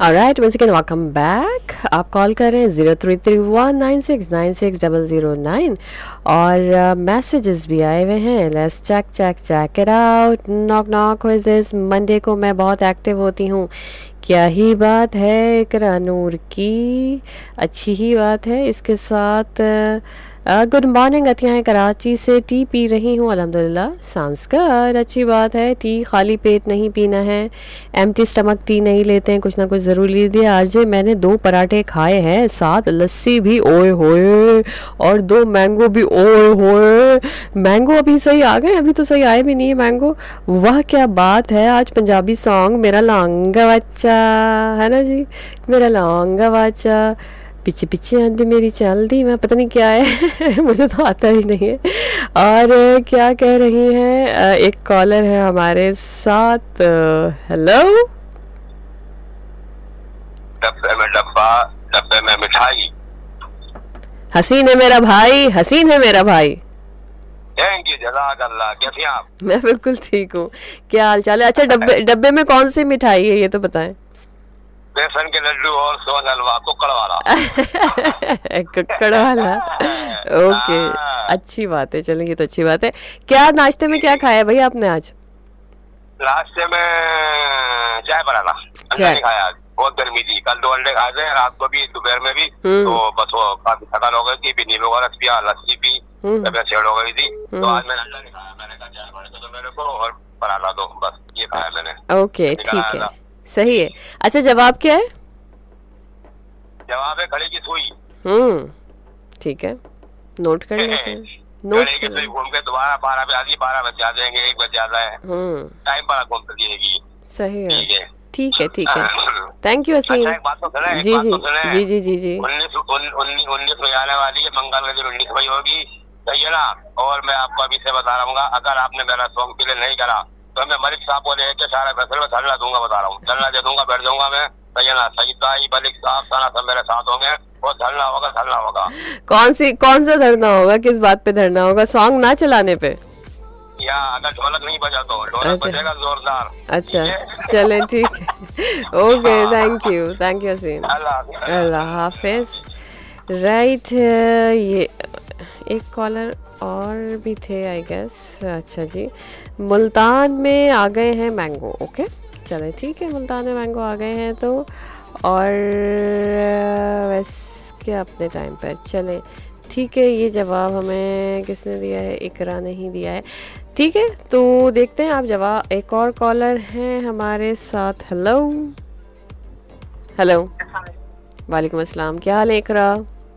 Alright, once again welcome back. आप call कर रहे हैं 033196960009 और मैसेजेस भी आए हुए हैं। Let's check it out. Knock knock, who is this? Monday को मैं बहुत एक्टिव होती हूँ, क्या ही बात है। इकरा नूर की अच्छी ही बात है। इसके साथ गुड मॉर्निंग अतिया है, कराची से टी पी रही हूँ अल्हम्दुलिल्लाह। साउंड्स गुड, अच्छी बात है। टी खाली पेट नहीं पीना है, एम्प्टी स्टमक टी नहीं लेते हैं, कुछ ना कुछ ज़रूर लीजिए। आज मैंने 2 पराठे खाए हैं, साथ लस्सी भी, ओए होए, और 2 मैंगो भी, ओए होए। मैंगो अभी सही आ गए? अभी तो सही आए भी नहीं है मैंगो। वाह क्या बात है। आज पंजाबी सॉन्ग मेरा लौंगा बच्चा है ना जी, मेरा लौंगा बच्चा, पीछे पीछे आंधी मेरी चल दी, मैं पता नहीं क्या है मुझे तो आता ही नहीं है। और क्या कह रही हैं, एक कॉलर है हमारे साथ। हेलो। डब्बे में डब्बा, डब्बे में मिठाई। हसीन है मेरा भाई, हसीन है मेरा भाई। थैंक यू, जज़ाकल्लाह। कैसे हैं आप? मैं बिल्कुल ठीक हूँ। क्या हाल चाल है? अच्छा, डब्बे डब्बे में कौन सी मिठाई है ये तो बताएं। बेसन के लड्डू और सोन हलवा, कुक्कड़ वाला। कुक्कड़ वाला, ओके, अच्छी बात है। चलें, ये तो अच्छी बात है। क्या नाश्ते में क्या खाया भाई आपने आज? नाश्ते में चाय बनाना, अंडा नहीं खाया आज, बहुत गर्मी थी। कल 2 अंडे खाए थे, रात को भी, दोपहर में भी। तो बस वो काफी थकान हो गई थी, भी नींबू का रस पिया, लस्सी पी, तबीयत सेट हो गई थी। तो आज मैंने अंडा नहीं खाया, मैंने कहा चाय बना दो मेरे को और पराठा दो, बस ये खाया मैंने। ओके, ठीक है, सही है। अच्छा, जवाब क्या है? जवाब है घड़ी की सुई। ठीक है, नोट कर लेते हैं। नोट घड़ी की सुई घूम के दोबारा 12 पे आती, 12 बज जाते हैं, 1 बज जाता है, टाइम पर घूमती रहेगी। सही है, ठीक है, ठीक है। थैंक यू हसीन। एक बात तो सुने, जी जी जी जी जी जी। 19 में आने वाली है, मंगल के दिन 19 होगी, सही है ना। और मैं आपको अभी से बता रहा हूँ, अगर आपने मेरा सॉन्ग प्ले नहीं करा तो मैं मलिक साहब को लेकर सारा फैसले में धरना दूंगा, बता रहा हूँ, धरना दे दूंगा, बैठ जाऊंगा मैं, सही है ना। सईदाई मलिक साहब सारा सब मेरे साथ होंगे और धरना होगा, धरना होगा। कौन सा धरना होगा? किस बात पे धरना होगा? सॉन्ग ना चलाने पे या अगर ढोलक नहीं बजा तो ढोलक बजेगा जोरदार। अच्छा, चलें, ठीक है। ओके, थैंक यू हसीन, अल्लाह हाफिज। राइट, ये एक कॉलर और भी थे आई गेस। अच्छा जी, मुल्तान में आ गए हैं मैंगो। ओके, चले, ठीक है, मुल्तान में मैंगो आ गए हैं तो। और वैसे क्या अपने टाइम पर चले, ठीक है। ये जवाब हमें किसने दिया है? इकरा नहीं दिया है, ठीक है। तो देखते हैं आप जवाब। एक और कॉलर हैं हमारे साथ। हेलो हेलो, वालेकुम अस्सलाम, क्या हाल है इकरा?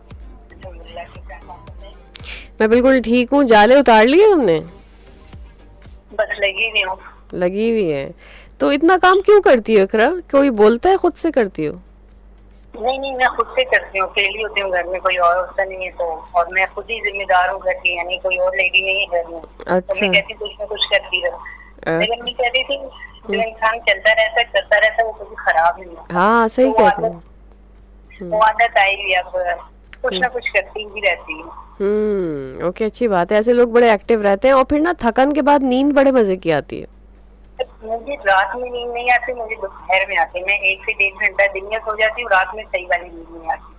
मैं बिल्कुल ठीक हूँ। जाले उतार लिए तुमने? बस लगी हुई हूँ। लगी हुई है तो इतना काम क्यों करती हो इकरा? कोई बोलता है? खुद से करती हो? नहीं, मैं खुद से करती हूँ, अकेली होती हूँ घर में, कोई और होता नहीं है तो। और मैं खुद ही जिम्मेदार हूँ घर की, यानी कोई और लेडी नहीं है घर में। अच्छा। तो मैं कहती कुछ ना कुछ करती रहूँ, लेकिन मैं कहती थी जो इंसान चलता रहता है करता रहता है वो कभी खराब नहीं होता। हाँ, सही कहते हैं। वो आदत आएगी, अब कुछ ना कुछ करती ही रहती है। ओके, अच्छी बात है। ऐसे लोग बड़े एक्टिव रहते हैं और फिर ना थकन के बाद नींद बड़े मजे की आती है। मुझे रात में नींद नहीं आती, मुझे दोपहर में आती। मैं 1 से 1.5 घंटा दिन में सो जाती हूँ, रात में सही वाली नींद नहीं आती।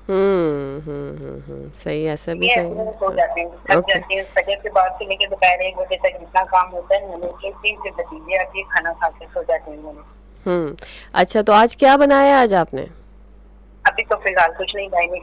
सही, ऐसा भी सही है। सो जाती हूँ, थक जाती हूँ। फजर के बाद से लेकर दोपहर 1 बजे तक जितना काम होता है ना, 3 से भतीजे आके खाना खा के सो जाते हैं। अच्छा, तो आज क्या बनाया आज आपने? अभी तो फिलहाल कुछ नहीं, भाई ने